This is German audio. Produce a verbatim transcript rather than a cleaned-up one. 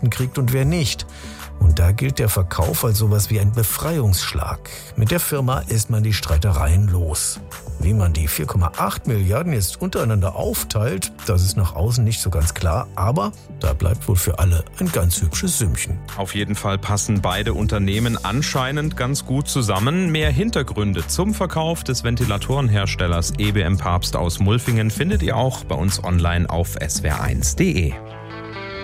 Kosten kriegt und wer nicht. Und da gilt der Verkauf als sowas wie ein Befreiungsschlag. Mit der Firma ist man die Streitereien los. Wie man die vier Komma acht Milliarden jetzt untereinander aufteilt, das ist nach außen nicht so ganz klar, aber da bleibt wohl für alle ein ganz hübsches Sümmchen. Auf jeden Fall passen beide Unternehmen anscheinend ganz gut zusammen. Mehr Hintergründe zum Verkauf des Ventilatorenherstellers E B M Papst aus Mulfingen findet ihr auch bei uns online auf s w r eins punkt d e.